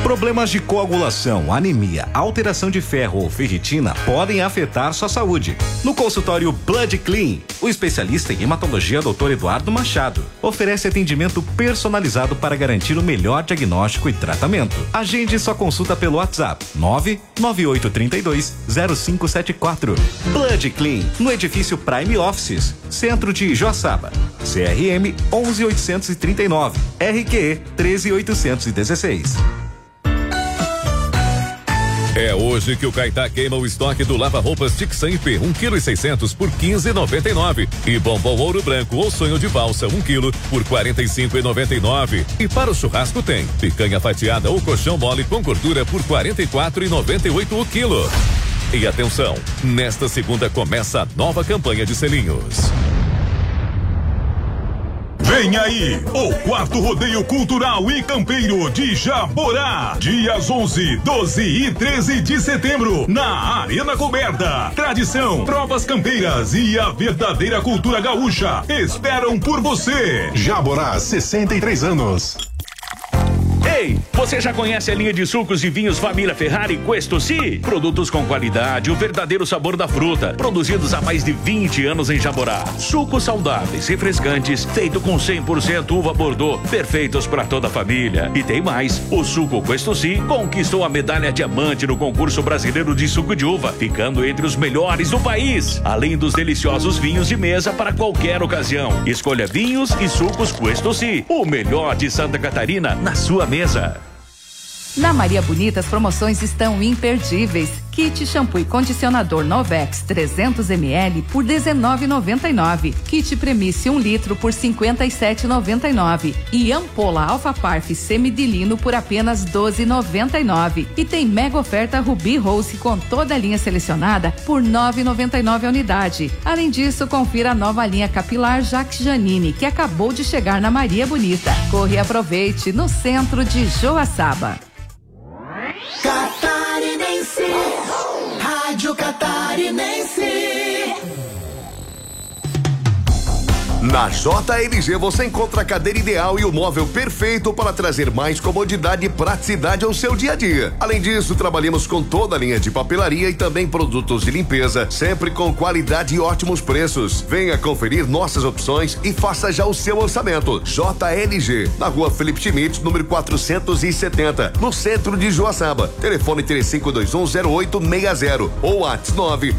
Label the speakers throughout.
Speaker 1: Problemas de coagulação, anemia, alteração de ferro ou ferritina podem afetar sua saúde. No consultório Blood Clean, o especialista em hematologia Dr. Eduardo Machado oferece atendimento personalizado para garantir o melhor diagnóstico e tratamento. Agende sua consulta pelo WhatsApp 998320574. Blood Clean, no edifício Prime Offices, centro de Joaçaba. CRM 11839, RQE 13816.
Speaker 2: É hoje que o Caetá queima o estoque do lava-roupas Tixan IP 1,6 kg por 15,99 e bombom ouro branco ou sonho de valsa 1 kg por 45,99. E para o churrasco tem picanha fatiada ou colchão mole com gordura por 44,98 o quilo. E atenção, nesta segunda começa a nova campanha de selinhos.
Speaker 3: Vem aí, o 4º Rodeio Cultural e Campeiro de Jaborá. Dias 11, 12 e 13 de setembro, na Arena Coberta. Tradição, provas campeiras e a verdadeira cultura gaúcha esperam por você. Jaborá, 63 anos.
Speaker 4: Ei, você já conhece a linha de sucos e vinhos Família Ferrari Questo Si? Produtos com qualidade, o verdadeiro sabor da fruta, produzidos há mais de 20 anos em Jaborá. Sucos saudáveis, refrescantes, feito com 100% uva Bordeaux, perfeitos para toda a família. E tem mais, o suco Questo Si conquistou a medalha diamante no concurso brasileiro de suco de uva, ficando entre os melhores do país. Além dos deliciosos vinhos de mesa para qualquer ocasião. Escolha vinhos e sucos Questo Si, o melhor de Santa Catarina na sua mesa.
Speaker 5: Na Maria Bonita, as promoções estão imperdíveis. Kit shampoo e condicionador Novex 300 ml por R$19,99. Kit Premice 1 litro por R$57,99. E ampola Alfa Parf semidilino por apenas R$12,99. E tem mega oferta Ruby Rose com toda a linha selecionada por R$9,99 a unidade. Além disso, confira a nova linha capilar Jacques Janine, que acabou de chegar na Maria Bonita. Corre e aproveite no centro de Joaçaba.
Speaker 6: Catarinense, Rádio Catarinense.
Speaker 7: Na JLG você encontra a cadeira ideal e o móvel perfeito para trazer mais comodidade e praticidade ao seu dia a dia. Além disso, trabalhamos com toda a linha de papelaria e também produtos de limpeza, sempre com qualidade e ótimos preços. Venha conferir nossas opções e faça já o seu orçamento. JLG, na rua Felipe Schmidt, número 470, no centro de Joaçaba. Telefone 35210860 ou WhatsApp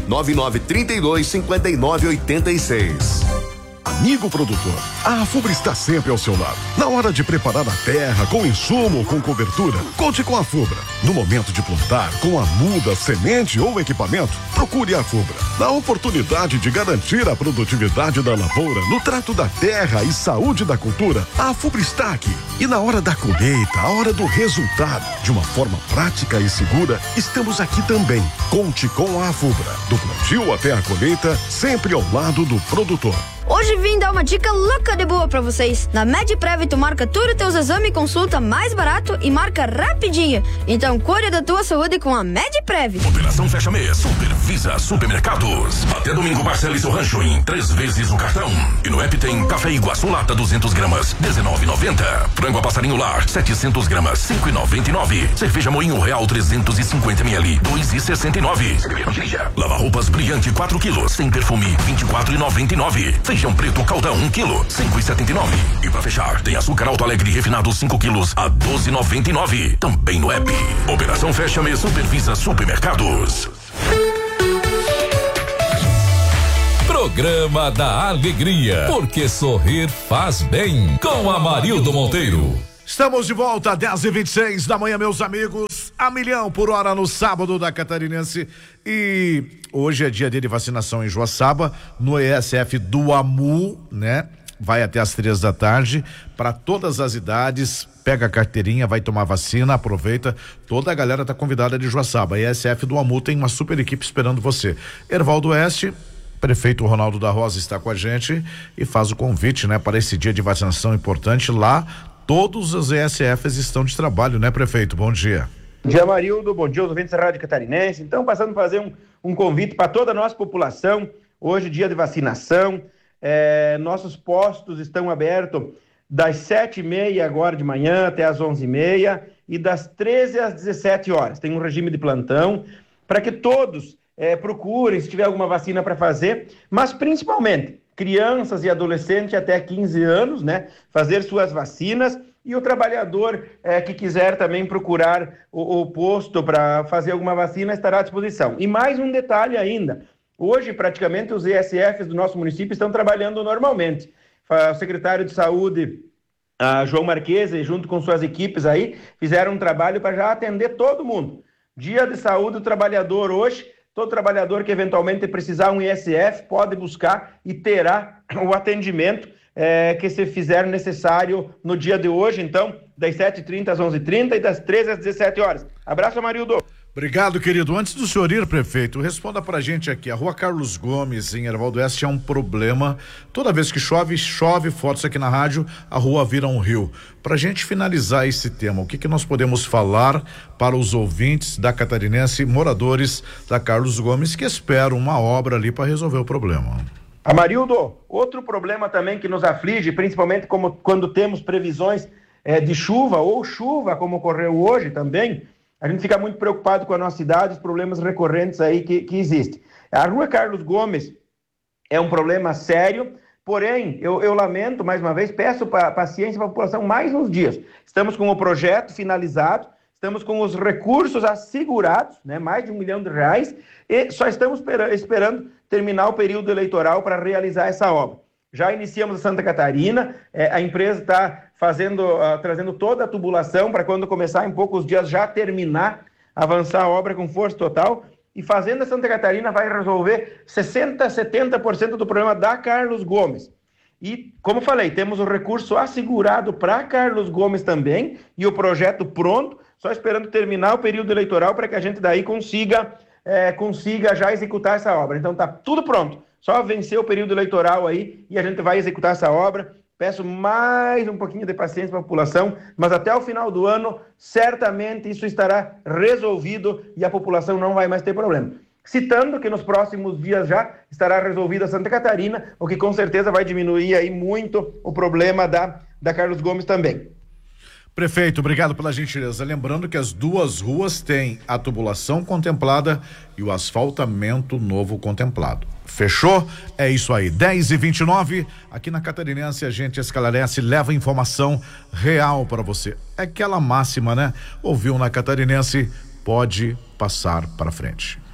Speaker 7: 999325986.
Speaker 8: Amigo produtor, a Afubra está sempre ao seu lado. Na hora de preparar a terra, com insumo ou com cobertura, conte com a Afubra. No momento de plantar, com a muda, semente ou equipamento, procure a Afubra. Na oportunidade de garantir a produtividade da lavoura, no trato da terra e saúde da cultura, a Afubra está aqui. E na hora da colheita, a hora do resultado, de uma forma prática e segura, estamos aqui também. Conte com a Afubra. Do plantio até a colheita, sempre ao lado do produtor.
Speaker 9: Hoje vim dar uma dica louca de boa pra vocês. Na MedPrev tu marca tudo teus exames e consulta mais barato e marca rapidinho. Então cuide da tua saúde com a MedPrev.
Speaker 3: Operação Fecha Mês, Supervisa Supermercados. Até domingo parcele seu rancho em 3 vezes no cartão. E no app tem café Iguaçu lata 200 gramas, R$19,90. Frango a passarinho lar, 700 gramas, R$5,99. Cerveja Moinho Real 350 ml, R$2,69. Lava roupas Brilhante 4 quilos, sem perfume, R$24,99. Feijão preto Caldão 1 quilo, R$5,79. E pra fechar, tem açúcar Alto Alegre refinado 5 quilos a R$12,99. Também no app. Operação Fecha Mês Supervisa Supermercados.
Speaker 2: Programa da Alegria, porque sorrir faz bem. Com Amarildo Monteiro.
Speaker 10: Estamos de volta, 10h26 da manhã, meus amigos. A milhão por hora no sábado da Catarinense. E hoje é dia de vacinação em Joaçaba, no ESF do AMU, né? Vai até às 3 da tarde, para todas as idades. Pega a carteirinha, vai tomar vacina, aproveita. Toda a galera tá convidada de Joaçaba. ESF do AMU tem uma super equipe esperando você. Ervaldo Oeste, prefeito Ronaldo da Rosa está com a gente e faz o convite, né, para esse dia de vacinação importante lá. Todos os ESFs estão de trabalho, né, prefeito? Bom dia.
Speaker 11: Bom dia, Amarildo. Bom dia aos ouvintes da Rádio Catarinense. Então, passando a fazer um convite para toda a nossa população. Hoje, dia de vacinação. Nossos postos estão abertos das 7h30 agora de manhã até as 11h30 e das 13 às 17 horas. Tem um regime de plantão para que todos procurem, se tiver alguma vacina para fazer, mas principalmente crianças e adolescentes até 15 anos, né, fazer suas vacinas, e o trabalhador que quiser também procurar o posto para fazer alguma vacina estará à disposição. E mais um detalhe ainda, hoje praticamente os ESFs do nosso município estão trabalhando normalmente. O secretário de Saúde, João Marquese, junto com suas equipes aí, fizeram um trabalho para já atender todo mundo. Dia de saúde do trabalhador hoje, todo trabalhador que eventualmente precisar um ISF pode buscar e terá o atendimento que se fizer necessário no dia de hoje, então, das 7h30 às 11h30 e das 13 às 17 horas. Abraço, Amarildo.
Speaker 10: Obrigado, querido. Antes do senhor ir, prefeito, responda pra gente aqui. A rua Carlos Gomes, em Ervaldo Oeste, é um problema. Toda vez que chove forte aqui na rádio, a rua vira um rio. Pra gente finalizar esse tema, o que nós podemos falar para os ouvintes da Catarinense, moradores da Carlos Gomes, que esperam uma obra ali para resolver o problema?
Speaker 11: Amarildo, outro problema também que nos aflige, principalmente quando temos previsões de chuva ou chuva, como ocorreu hoje também, a gente fica muito preocupado com a nossa cidade, os problemas recorrentes aí que existem. A rua Carlos Gomes é um problema sério, porém, eu lamento, mais uma vez, peço paciência para a população mais uns dias. Estamos com o projeto finalizado, estamos com os recursos assegurados, né, mais de R$1 milhão, e só estamos esperando terminar o período eleitoral para realizar essa obra. Já iniciamos a Santa Catarina, a empresa está trazendo toda a tubulação para quando começar em poucos dias já terminar, avançar a obra com força total, e Fazenda Santa Catarina vai resolver 60%, 70% do problema da Carlos Gomes. E, como falei, temos o recurso assegurado para Carlos Gomes também, e o projeto pronto, só esperando terminar o período eleitoral para que a gente daí consiga já executar essa obra. Então tá tudo pronto, só vencer o período eleitoral aí e a gente vai executar essa obra. Peço mais um pouquinho de paciência para a população, mas até o final do ano, certamente isso estará resolvido e a população não vai mais ter problema. Citando que nos próximos dias já estará resolvida Santa Catarina, o que com certeza vai diminuir aí muito o problema da Carlos Gomes também.
Speaker 10: Prefeito, obrigado pela gentileza. Lembrando que as duas ruas têm a tubulação contemplada e o asfaltamento novo contemplado. Fechou? É isso aí. 10h29, aqui na Catarinense a gente esclarece, leva informação real para você. É aquela máxima, né? Ouviu na Catarinense, pode passar para frente.